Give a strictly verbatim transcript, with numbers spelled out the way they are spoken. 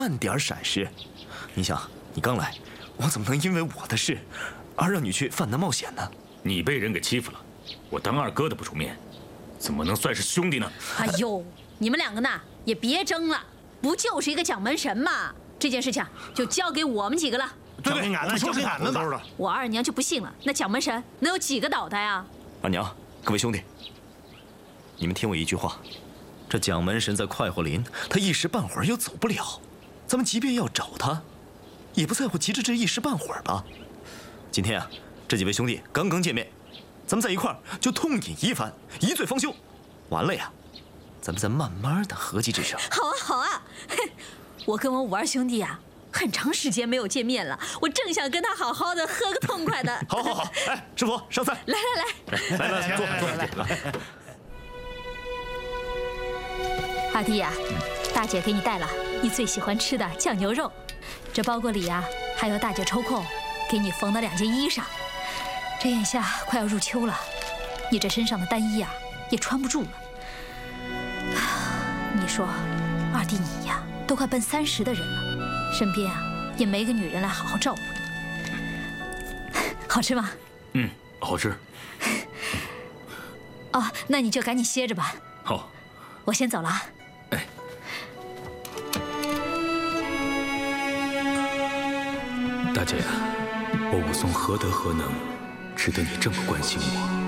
慢点闪失。你想，你刚来，我怎么能因为我的事而让你去犯难冒险呢？ 你被人给欺负了，我当二哥的不出面，怎么能算是兄弟呢？ 哎呦，你们两个呢也别争了，不就是一个蒋门神吗？这件事情就交给我们几个了。 对对，俺们交给俺们吧。 我二娘就不信了，那蒋门神能有几个脑袋啊？ 二娘，各位兄弟，你们听我一句话，这蒋门神在快活林，他一时半会儿又走不了，咱们即便要找他，也不在乎急着这一时半会儿吧。今天啊，这几位兄弟刚刚见面，咱们在一块儿就痛饮一番，一醉方休。完了呀，咱们再慢慢的合计这事。 好啊，好啊，我跟我五二兄弟啊，很长时间没有见面了，我正想跟他好好的喝个痛快的。 好好好，哎，师傅上菜。 来来来，来来来，坐坐来。 二弟呀，大姐给你带了你最喜欢吃的酱牛肉，这包裹里呀还有大姐抽空给你缝的两件衣裳。这眼下快要入秋了，你这身上的单衣呀也穿不住了。你说，二弟你呀都快奔三十的人了，身边啊也没个女人来好好照顾你。好吃吗？ 嗯，好吃。 哦，那你就赶紧歇着吧。 好， 我先走了啊。 哎，大姐，我武松何德何能，值得你这么关心我？